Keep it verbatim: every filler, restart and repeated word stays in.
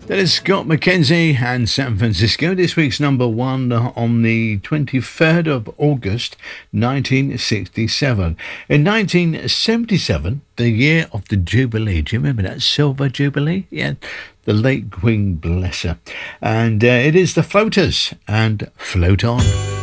That is Scott McKenzie and San Francisco. This week's number one on the twenty-third of August, nineteen sixty-seven. In nineteen seventy-seven, the year of the Jubilee. Do you remember that Silver Jubilee? Yeah, the late Queen bless her. And uh, it is the Floaters and Float On.